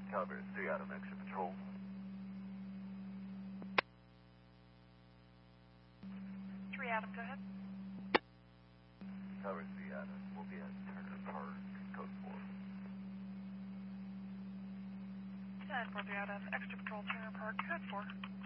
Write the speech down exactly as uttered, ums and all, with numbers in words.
Caliber three Adam, extra patrol. three Adam, go ahead. Caliber three Adam, we'll be at Turner Park, code four. ten four three Adam, extra patrol, Turner Park, code four.